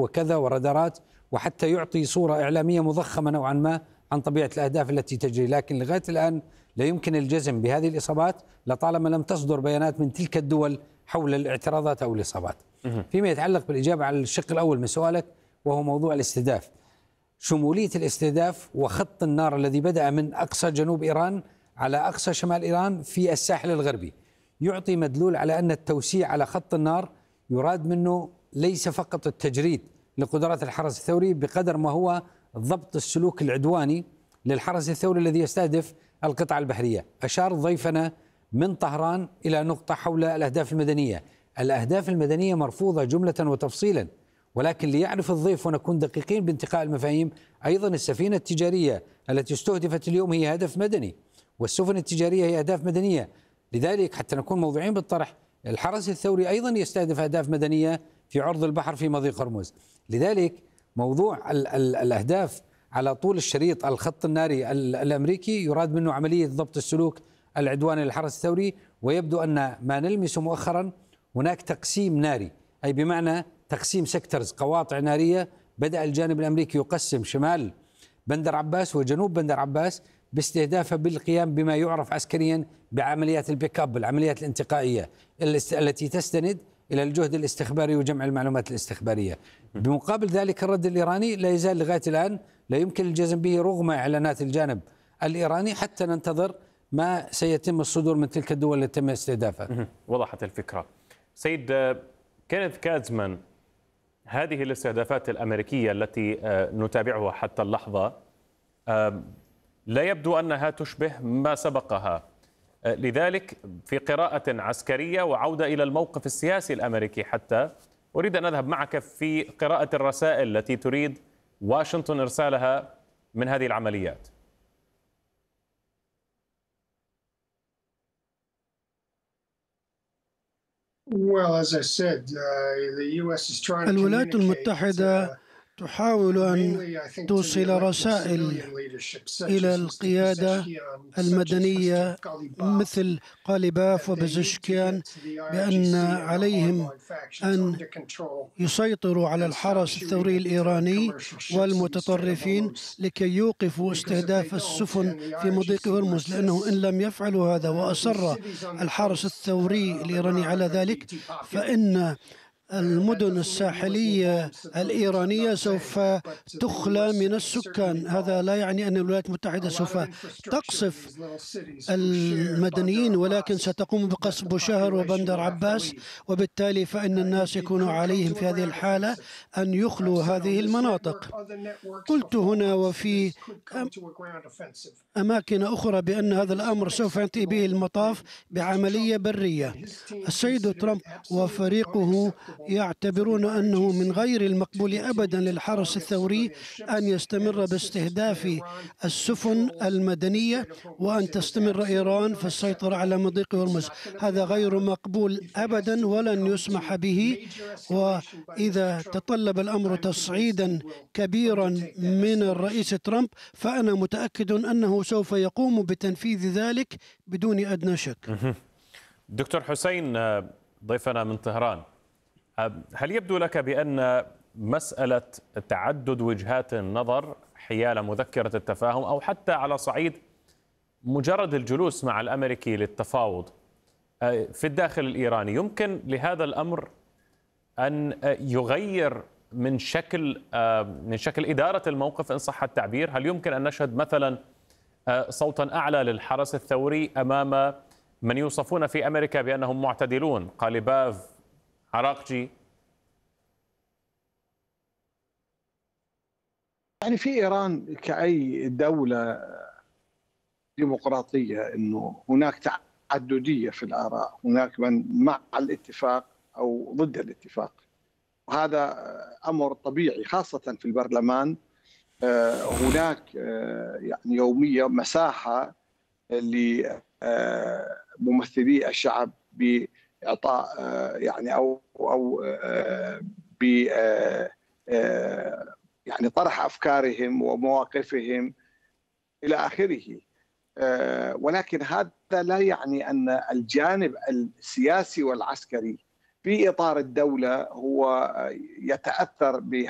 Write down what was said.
وكذا ورادارات، وحتى يعطي صورة إعلامية مضخمة نوعا ما عن طبيعة الأهداف التي تجري. لكن لغاية الآن لا يمكن الجزم بهذه الإصابات لطالما لم تصدر بيانات من تلك الدول حول الاعتراضات أو الإصابات. فيما يتعلق بالإجابة على الشق الأول من سؤالك وهو موضوع الاستهداف، شمولية الاستهداف وخط النار الذي بدأ من أقصى جنوب إيران على أقصى شمال إيران في الساحل الغربي يعطي مدلول على أن التوسيع على خط النار يراد منه ليس فقط التجريد لقدرات الحرس الثوري بقدر ما هو ضبط السلوك العدواني للحرس الثوري الذي يستهدف القطاع البحرية. أشار ضيفنا من طهران إلى نقطة حول الأهداف المدنية. الأهداف المدنية مرفوضة جملة وتفصيلا، ولكن ليعرف الضيف ونكون دقيقين بانتقاء المفاهيم، أيضا السفينة التجارية التي استهدفت اليوم هي هدف مدني، والسفن التجارية هي أهداف مدنية. لذلك حتى نكون موضوعين بالطرح، الحرس الثوري أيضا يستهدف أهداف مدنية في عرض البحر في مضيق هرمز. لذلك موضوع الأهداف على طول الشريط الخط الناري الأمريكي يراد منه عملية ضبط السلوك العدواني للحرس الثوري. ويبدو أن ما نلمسه مؤخرا هناك تقسيم ناري، أي بمعنى تقسيم سكترز، قواطع نارية. بدأ الجانب الأمريكي يقسم شمال بندر عباس وجنوب بندر عباس باستهدافه بالقيام بما يعرف عسكريا بعمليات البيك اب، العمليات الانتقائية التي تستند إلى الجهد الاستخباري وجمع المعلومات الاستخبارية. بمقابل ذلك الرد الإيراني لا يزال لغاية الآن لا يمكن الجزم به رغم إعلانات الجانب الإيراني، حتى ننتظر ما سيتم الصدور من تلك الدول التي تم استهدافها. وضحت الفكرة. سيد كينيث كازمان، هذه الاستهدافات الأمريكية التي نتابعها حتى اللحظة لا يبدو أنها تشبه ما سبقها، لذلك في قراءة عسكرية وعودة إلى الموقف السياسي الأمريكي، حتى أريد أن أذهب معك في قراءة الرسائل التي تريد واشنطن إرسالها من هذه العمليات. الولايات المتحدة تحاول أن توصل رسائل إلى القيادة المدنية مثل قاليباف وبزشكيان بأن عليهم أن يسيطروا على الحرس الثوري الإيراني والمتطرفين لكي يوقفوا استهداف السفن في مضيق هرمز، لأنه إن لم يفعلوا هذا وأصر الحرس الثوري الإيراني على ذلك فإن المدن الساحلية الإيرانية سوف تخلى من السكان. هذا لا يعني أن الولايات المتحدة سوف تقصف المدنيين، ولكن ستقوم بقصف بوشهر وبندر عباس، وبالتالي فإن الناس يكون عليهم في هذه الحالة أن يخلوا هذه المناطق. قلت هنا وفي أماكن أخرى بأن هذا الأمر سوف ينتهي به المطاف بعملية برية. السيد ترامب وفريقه يعتبرون أنه من غير المقبول أبدا للحرس الثوري أن يستمر باستهداف السفن المدنية وأن تستمر إيران في السيطرة على مضيق هرمز. هذا غير مقبول أبدا ولن يسمح به، وإذا تطلب الأمر تصعيدا كبيرا من الرئيس ترامب فأنا متأكد أنه سوف يقوم بتنفيذ ذلك بدون أدنى شك. دكتور حسين ضيفنا من طهران، هل يبدو لك بأن مسألة تعدد وجهات النظر حيال مذكرة التفاهم أو حتى على صعيد مجرد الجلوس مع الأمريكي للتفاوض في الداخل الإيراني يمكن لهذا الأمر أن يغير من شكل إدارة الموقف إن صح التعبير؟ هل يمكن أن نشهد مثلا صوتا أعلى للحرس الثوري أمام من يوصفون في أمريكا بأنهم معتدلون، قاليباف، عراقجي؟ يعني في إيران كأي دولة ديمقراطية أنه هناك تعددية في الآراء، هناك من مع الاتفاق أو ضد الاتفاق، وهذا أمر طبيعي خاصة في البرلمان. هناك يعني يوميا مساحة لممثلي الشعب بإعطاء يعني أو ب يعني طرح أفكارهم ومواقفهم إلى آخره. ولكن هذا لا يعني أن الجانب السياسي والعسكري في إطار الدولة هو يتأثر